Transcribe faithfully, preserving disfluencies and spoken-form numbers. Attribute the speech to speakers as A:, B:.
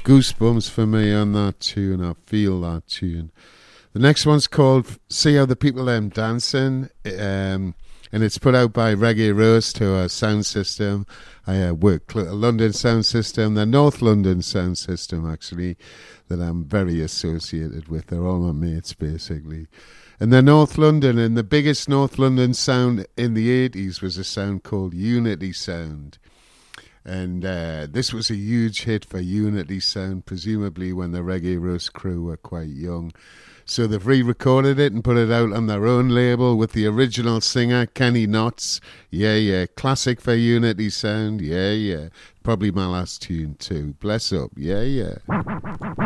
A: Goosebumps for me on that tune. I feel that tune. The next one's called See How the People Them Dancing, um, and it's put out by Reggae Rose to a sound system. I uh, work a London sound system, the North London sound system actually, that I'm very associated with. They're all my mates basically. And the North London, and the biggest North London sound in the eighties was a sound called Unity Sound. And uh, this was a huge hit for Unity Sound, presumably when the Reggae Rose crew were quite young. So they've re-recorded it and put it out on their own label with the original singer, Kenny Knotts. Yeah, yeah. Classic for Unity Sound. Yeah, yeah. Probably my last tune too. Bless up. Yeah, yeah.